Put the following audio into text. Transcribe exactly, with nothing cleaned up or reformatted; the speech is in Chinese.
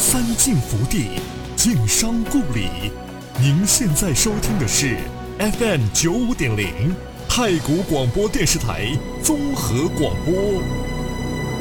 三晋福地，晋商故里。您现在收听的是 F M 九五点零太谷广播电视台综合广播。